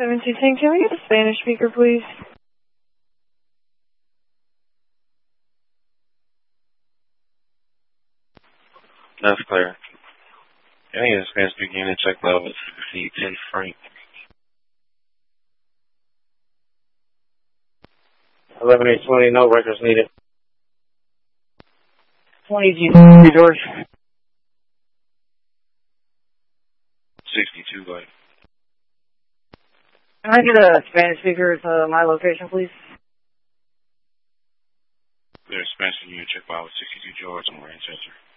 1710, can we get a Spanish speaker, please? That's clear. I need a Spanish speaking unit, check level 10 Frank. 11820, no records needed. 20 George. 62, go ahead. Can I get a Spanish speaker to my location, please? There's Spanish unit, check level 62 George, I'm Manchester.